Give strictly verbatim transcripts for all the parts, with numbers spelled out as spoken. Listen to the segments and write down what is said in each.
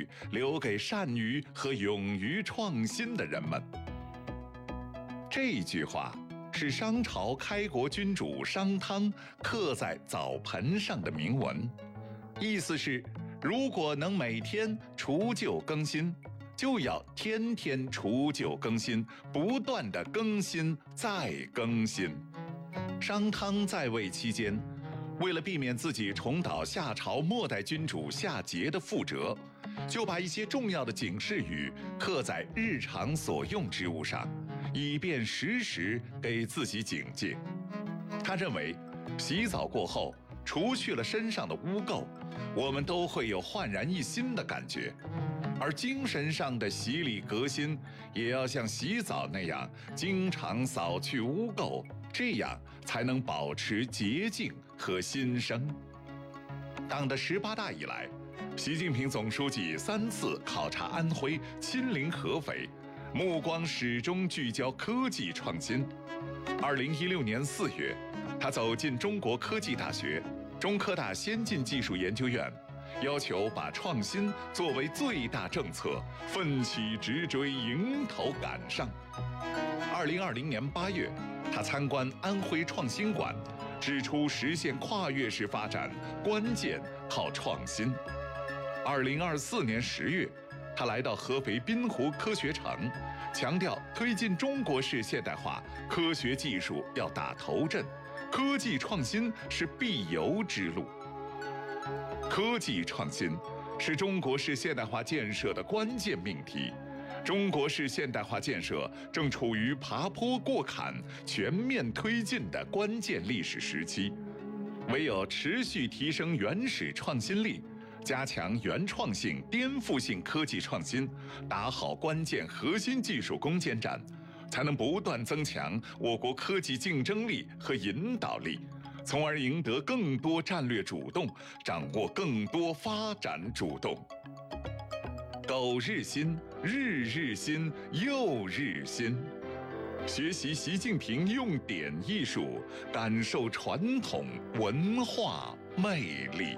语留给善于和勇于创新的人们。这句话是商朝开国君主商汤刻在澡盆上的铭文，意思是如果能每天除旧更新，就要天天除旧更新，不断地更新再更新。商汤在位期间，为了避免自己重蹈夏朝末代君主夏桀的覆辙，就把一些重要的警示语刻在日常所用之物上，以便时时给自己警戒。他认为，洗澡过后，除去了身上的污垢，我们都会有焕然一新的感觉。而精神上的洗礼革新，也要像洗澡那样，经常扫去污垢，这样才能保持洁净和新生。党的十八大以来，习近平总书记三次考察安徽，亲临合肥，目光始终聚焦科技创新。二零一六年四月，他走进中国科技大学、中科大先进技术研究院，要求把创新作为最大政策，奋起直追，迎头赶上。二零二零年八月，他参观安徽创新馆，指出实现跨越式发展关键靠创新。二零二四年十月，他来到合肥滨湖科学城，强调推进中国式现代化，科学技术要打头阵，科技创新是必由之路。科技创新是中国式现代化建设的关键命题。中国式现代化建设正处于爬坡过坎、全面推进的关键历史时期，唯有持续提升原始创新力，加强原创性、颠覆性科技创新，打好关键核心技术攻坚战，才能不断增强我国科技竞争力和引导力，从而赢得更多战略主动，掌握更多发展主动。苟日新，日日新，又日新。学习习近平用典艺术，感受传统文化魅力。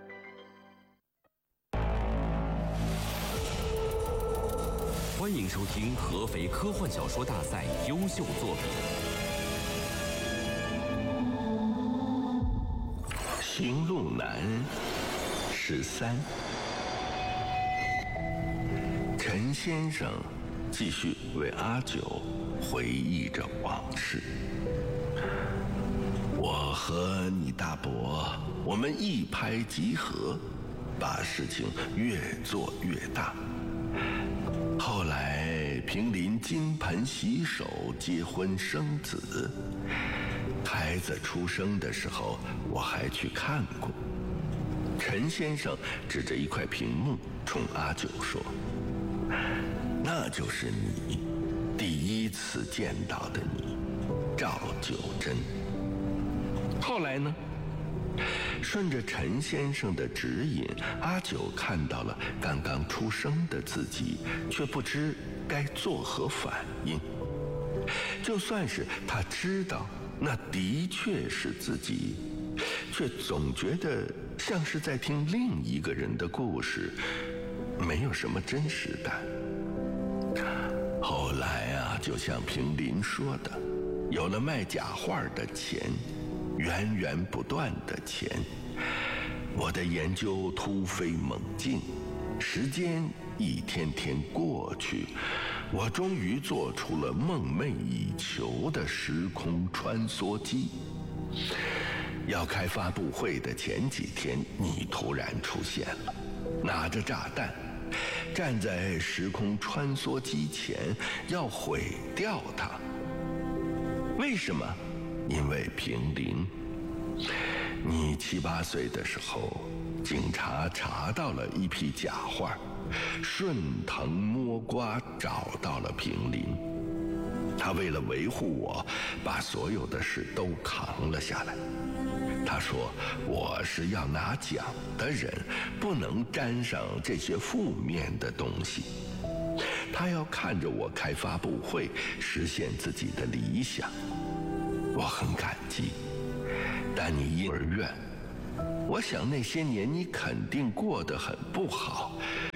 欢迎收听合肥科幻小说大赛优秀作品 《行路难》十三。陈先生继续为阿九回忆着往事。我和你大伯，我们一拍即合，把事情越做越大。后来平林金盆洗手，结婚生子，孩子出生的时候我还去看过。陈先生指着一块屏幕冲阿九说，那就是你第一次见到的你，赵九真。后来呢，顺着陈先生的指引，阿九看到了刚刚出生的自己，却不知该作何反应。就算是他知道那的确是自己，却总觉得像是在听另一个人的故事，没有什么真实感。后来啊，就像平林说的，有了卖假画的钱，源源不断的钱，我的研究突飞猛进，时间一天天过去，我终于做出了梦寐以求的时空穿梭机。要开发布会的前几天，你突然出现了，拿着炸弹，站在时空穿梭机前，要毁掉它。为什么？因为平林，你七八岁的时候，警察查到了一批假画，顺藤摸瓜找到了平林。他为了维护我，把所有的事都扛了下来。他说我是要拿奖的人，不能沾上这些负面的东西。他要看着我开发布会，实现自己的理想。我很感激，但你因而怨，我想那些年你肯定过得很不好，所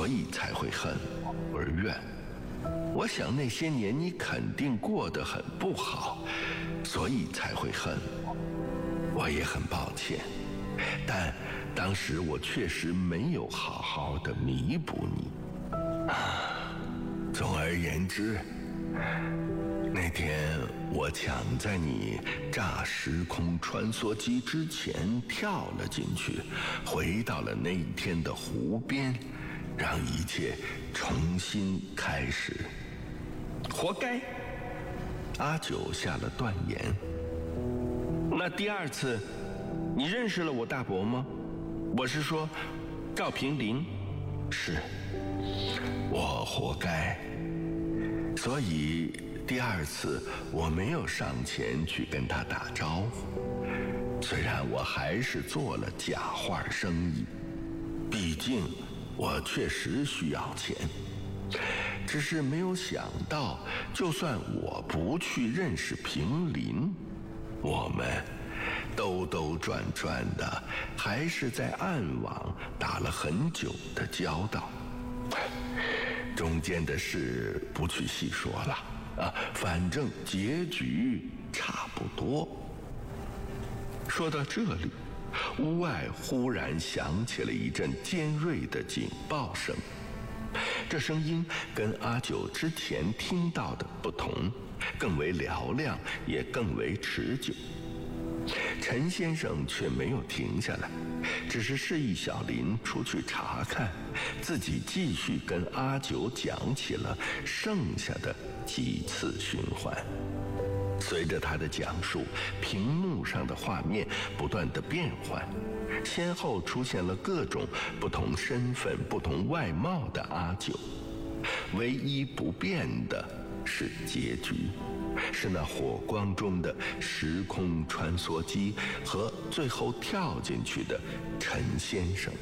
所以才会恨我而怨。我想那些年你肯定过得很不好，所以才会恨我。我也很抱歉，但当时我确实没有好好的弥补你。啊，总而言之，那天我抢在你炸时空穿梭机之前跳了进去，回到了那一天的湖边，让一切重新开始。活该！阿九下了断言。那第二次，你认识了我大伯吗？我是说，赵平林。是，我活该。所以第二次我没有上前去跟他打招呼，虽然我还是做了假画生意，毕竟我确实需要钱。只是没有想到，就算我不去认识平林，我们兜兜转转的还是在暗网打了很久的交道。中间的事不去细说了啊，反正结局差不多。说到这里，屋外忽然响起了一阵尖锐的警报声，这声音跟阿九之前听到的不同，更为嘹亮，也更为持久。陈先生却没有停下来，只是示意小林出去查看，自己继续跟阿九讲起了剩下的几次循环。随着他的讲述，屏幕上的画面不断的变换，先后出现了各种不同身份、不同外貌的阿九，唯一不变的是结局，是那火光中的时空穿梭机和最后跳进去的陈先生。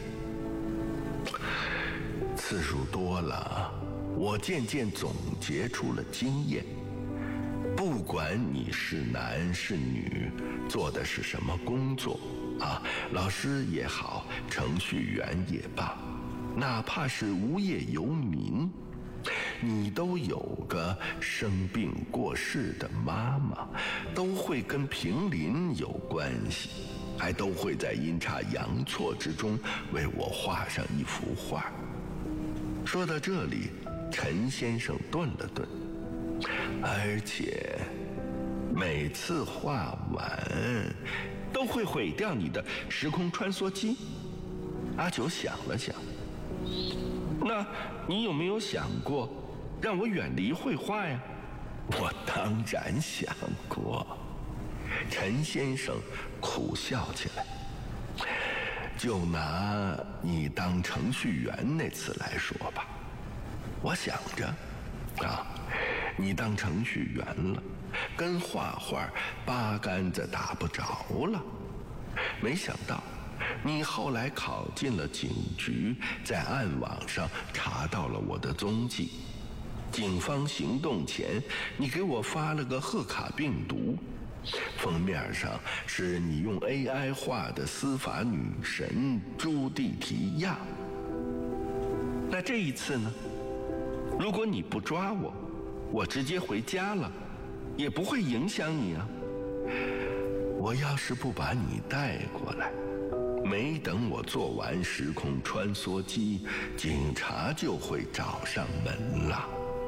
次数多了，我渐渐总结出了经验，不管你是男是女，做的是什么工作啊，老师也好，程序员也罢，哪怕是无业游民，你都有个生病过世的妈妈，都会跟平林有关系，还都会在阴差阳错之中为我画上一幅画。说到这里，陈先生顿了顿，而且每次画完都会毁掉你的时空穿梭机。阿九想了想，那你有没有想过让我远离绘画呀？我当然想过。陈先生苦笑起来。就拿你当程序员那次来说吧，我想着啊，你当程序员了，跟画画八竿子打不着了。没想到你后来考进了警局，在暗网上查到了我的踪迹。警方行动前，你给我发了个贺卡病毒，封面上是你用 A I 画的司法女神朱蒂提亚。那这一次呢？如果你不抓我，我直接回家了，也不会影响你啊。我要是不把你带过来，没等我做完时空穿梭机，警察就会找上门了。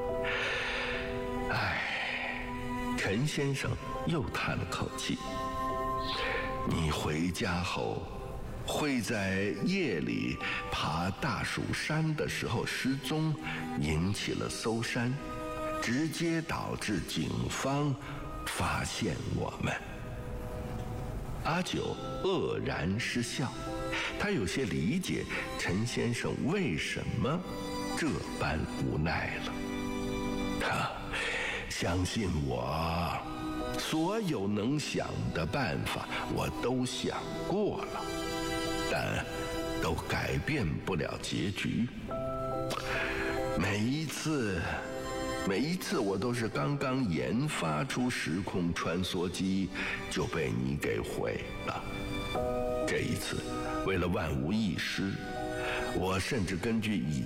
唉，陈先生又叹了口气。你回家后会在夜里爬大蜀山的时候失踪，引起了搜山，直接导致警方发现我们。阿九愕然失笑，他有些理解陈先生为什么这般无奈了。他相信我，所有能想的办法我都想过了，但都改变不了结局。每一次每一次我都是刚刚研发出时空穿梭机就被你给毁了。这一次为了万无一失，我甚至根据以